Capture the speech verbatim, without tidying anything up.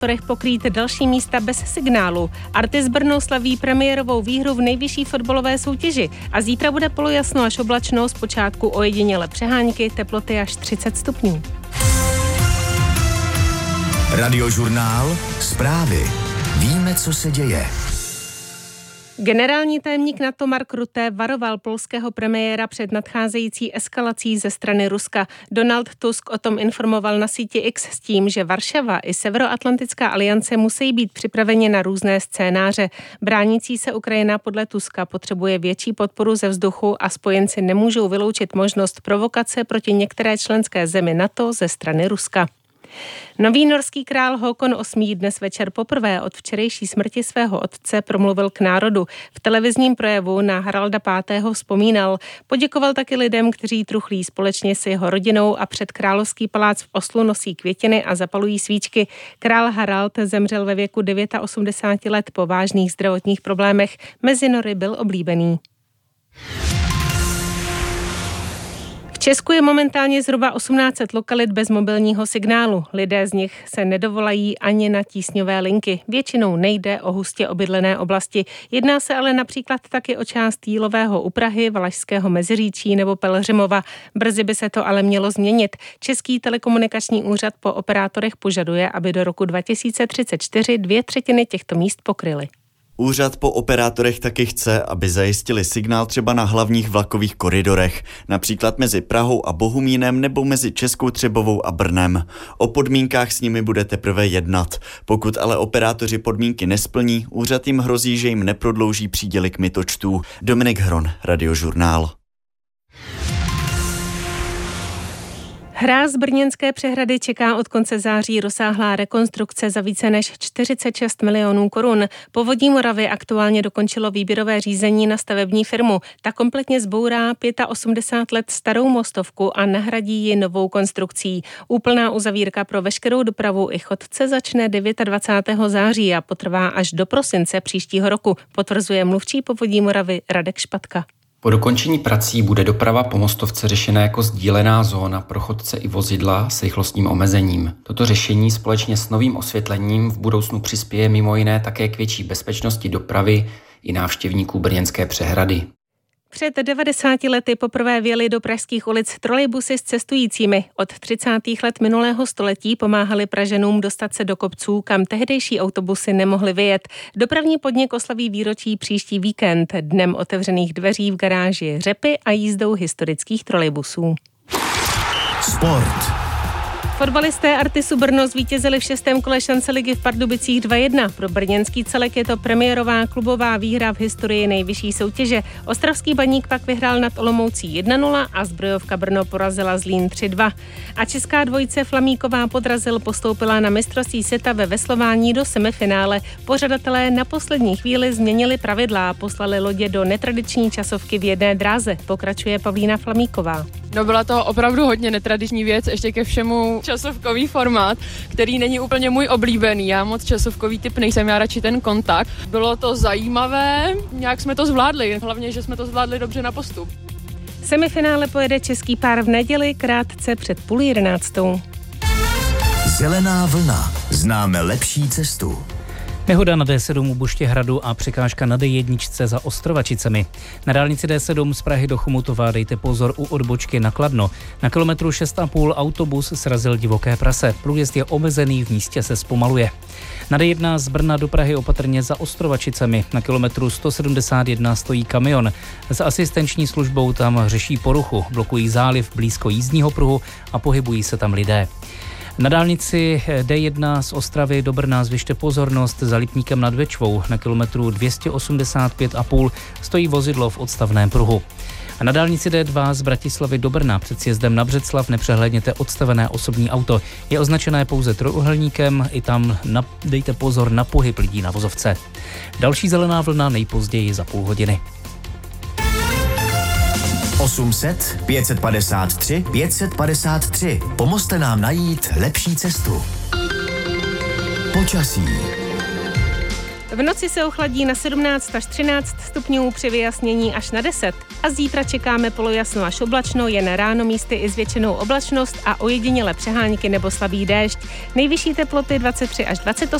pokrýt další místa bez signálu. Artis Brno slaví premiérovou výhru v nejvyšší fotbalové soutěži a zítra bude polojasno až oblačno, zpočátku ojediněle přehánky, teploty až třicet stupňů. Radiožurnál, zprávy. Víme, co se děje. Generální tajemník NATO Mark Rutte varoval polského premiéra před nadcházející eskalací ze strany Ruska. Donald Tusk o tom informoval na síti X s tím, že Varšava i Severoatlantická aliance musí být připraveni na různé scénáře. Bránící se Ukrajina podle Tuska potřebuje větší podporu ze vzduchu a spojenci nemůžou vyloučit možnost provokace proti některé členské zemi NATO ze strany Ruska. Nový norský král Håkon osmý dnes večer poprvé od včerejší smrti svého otce promluvil k národu. V televizním projevu na Haralda pátého vzpomínal. Poděkoval taky lidem, kteří truchlí společně s jeho rodinou a před královský palác v Oslu nosí květiny a zapalují svíčky. Král Harald zemřel ve věku osmdesáti devíti let po vážných zdravotních problémech. Mezi Nory byl oblíbený. V Česku je momentálně zhruba osmnáct set lokalit bez mobilního signálu. Lidé z nich se nedovolají ani na tísňové linky. Většinou nejde o hustě obydlené oblasti. Jedná se ale například taky o část Jílového u Prahy, Valašského Meziříčí nebo Pelhřimova. Brzy by se to ale mělo změnit. Český telekomunikační úřad po operátorech požaduje, aby do roku dva tisíce třicet čtyři dvě třetiny těchto míst pokryly. Úřad po operátorech taky chce, aby zajistili signál třeba na hlavních vlakových koridorech, například mezi Prahou a Bohumínem nebo mezi Českou Třebovou a Brnem. O podmínkách s nimi bude teprve jednat. Pokud ale operátoři podmínky nesplní, úřad jim hrozí, že jim neprodlouží příděly kmitočtů. Dominik Hron, Radiožurnál. Hráz brněnské přehrady čeká od konce září rozsáhlá rekonstrukce za více než čtyřicet šest milionů korun. Povodí Moravy aktuálně dokončilo výběrové řízení na stavební firmu. Ta kompletně zbourá osmdesát pět let starou mostovku a nahradí ji novou konstrukcí. Úplná uzavírka pro veškerou dopravu i chodce začne dvacátého devátého září a potrvá až do prosince příštího roku, potvrzuje mluvčí Povodí Moravy Radek Špatka. Po dokončení prací bude doprava po mostovce řešena jako sdílená zóna pro chodce i vozidla s rychlostním omezením. Toto řešení společně s novým osvětlením v budoucnu přispěje mimo jiné také k větší bezpečnosti dopravy i návštěvníků brněnské přehrady. Před devadesáti lety poprvé vjeli do pražských ulic trolejbusy s cestujícími. Od třicátých let minulého století pomáhali Pražanům dostat se do kopců, kam tehdejší autobusy nemohly vyjet. Dopravní podnik oslaví výročí příští víkend dnem otevřených dveří v garáži Řepy a jízdou historických trolejbusů. Sport. Fotbalisté Artisu Brno zvítězili v šestém kole šance ligy v Pardubicích dva jedna. Pro brněnský celek je to premiérová klubová výhra v historii nejvyšší soutěže. Ostravský Baník pak vyhrál nad Olomoucí jedna nula a Zbrojovka Brno porazila Zlín tři dva. A česká dvojice Flamíková Podrazil postoupila na mistrovství světa ve veslování do semifinále. Pořadatelé na poslední chvíli změnili pravidla a poslali lodě do netradiční časovky v jedné dráze. Pokračuje Pavlína Flamíková. No, byla to opravdu hodně netradiční věc, ještě ke všemu časovkový formát, který není úplně můj oblíbený. Já moc časovkový typ nejsem, já radši ten kontakt. Bylo to zajímavé, nějak jsme to zvládli, hlavně, že jsme to zvládli dobře na postup. Semifinále pojede český pár v neděli, krátce před půl jedenáctou. Zelená vlna. Známe lepší cestu. Nehoda na D sedm u Buštěhradu a překážka na D jedna za Ostrovačicemi. Na dálnici D sedm z Prahy do Chomutova dejte pozor u odbočky na Kladno. Na kilometru šest a půl autobus srazil divoké prase. Průjezd je omezený, v místě se zpomaluje. Na D jedna z Brna do Prahy opatrně za Ostrovačicemi. Na kilometru sto sedmdesát jedna stojí kamion. S asistenční službou tam řeší poruchu. Blokují záliv blízko jízdního pruhu a pohybují se tam lidé. Na dálnici D jedna z Ostravy do Brna zvyšte pozornost za Lipníkem nad Bečvou. Na kilometru dvě stě osmdesát pět a půl stojí vozidlo v odstavném pruhu. A na dálnici D dva z Bratislavy do Brna před sjezdem na Břeclav nepřehlédněte odstavené osobní auto. Je označené pouze trojúhelníkem, i tam na, dejte pozor na pohyb lidí na vozovce. Další zelená vlna nejpozději za půl hodiny. osm set, pět set padesát tři, pět set padesát tři. Pomozte nám najít lepší cestu. Počasí. V noci se ochladí na sedmnáct až třináct stupňů, při vyjasnění až na deset. A zítra čekáme polojasno až oblačno, jen ráno místy i zvětšenou oblačnost a ojedinělé přehánky nebo slabý déšť. Nejvyšší teploty dvacet tři až dvacet osm